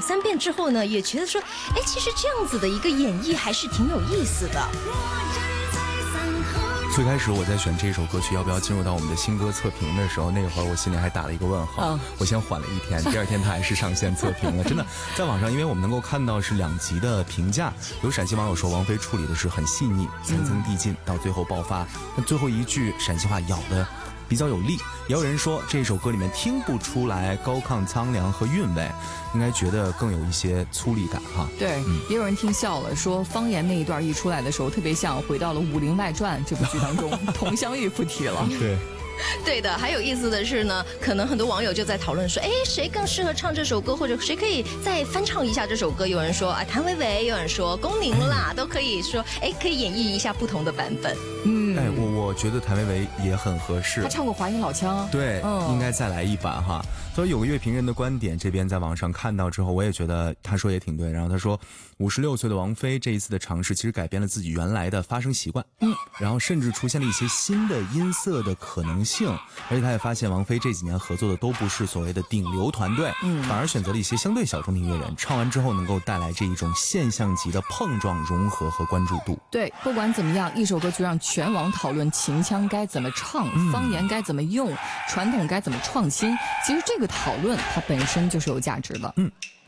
3遍之后呢，也觉得说，哎，其实这样子的一个演绎还是挺有意思的。 最开始我在选这首歌曲要不要进入到我们的新歌测评的时候，那会儿我心里还打了一个问号。我先缓了一天，第2天它还是上线测评了。真的，在网上，因为我们能够看到是2集的评价，有陕西网友说王菲处理的是很细腻，层层递进，到最后爆发。那最后一句陕西话咬的比较有力，也有人说这首歌里面听不出来高亢苍凉和韵味，应该觉得更有一些粗粝感哈。 对，也有人听笑了，说方言那一段一出来的时候，特别像回到了《武林外传》这部剧当中，佟湘玉不提了。 对。 对的，还有意思的是呢，可能很多网友就在讨论说，哎，谁更适合唱这首歌，或者谁可以再翻唱一下这首歌？有人说啊，谭维维，有人说龚宁啦，都可以说，哎，可以演绎一下不同的版本。 哎，我觉得谭维维也很合适， 他唱过华阴老腔， 对，应该再来一版哈。所以有个乐评人的观点，这边在网上看到之后，我也觉得他说也挺对。然后他说，56岁的王菲这一次的尝试，其实改变了自己原来的发声习惯，然后甚至出现了一些新的音色的可能性。而且他也发现，王菲这几年合作的都不是所谓的顶流团队，反而选择了一些相对小众的音乐人，唱完之后能够带来这一种现象级的碰撞、融合和关注度。 对，不管怎么样，一首歌曲让全网讨论秦腔该怎么唱，方言该怎么用，传统该怎么创新，其实这个讨论它本身就是有价值的。